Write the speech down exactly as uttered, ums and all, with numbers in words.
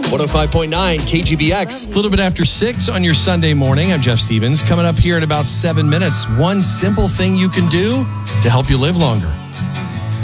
one oh five point nine K G B X. A little bit after six on your Sunday morning. I'm Jeff Stevens. Coming up here in about seven minutes, one simple thing you can do to help you live longer.